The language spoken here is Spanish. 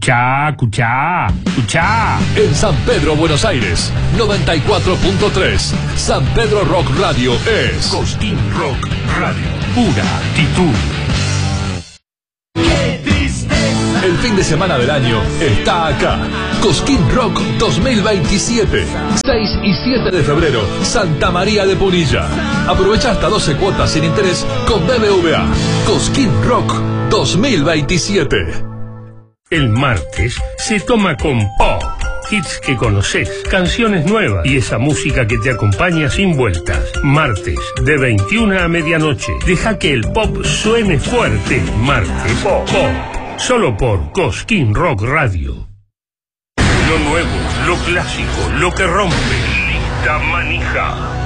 Escuchá. En San Pedro, Buenos Aires, 94.3. San Pedro Rock Radio es Cosquín Rock Radio. Pura actitud. el fin de semana del año está acá. Cosquín Rock 2027. 6 y 7 de febrero, Santa María de Punilla. Aprovecha hasta 12 cuotas sin interés con BBVA. Cosquín Rock 2027. El martes se toma con pop. Hits que conoces, canciones nuevas y esa música que te acompaña sin vueltas. Martes, de 21 a medianoche. Deja que el pop suene fuerte. Martes, pop. Solo por Cosquín Rock Radio. Lo nuevo, lo clásico, lo que rompe. Lista manija.